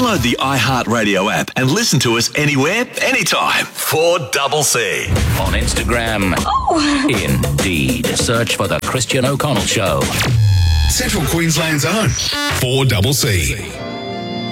Download the iHeartRadio app and listen to us anywhere, anytime. 4CC. On Instagram. Oh. Indeed. Search for The Christian O'Connell Show. Central Queensland's own 4CC.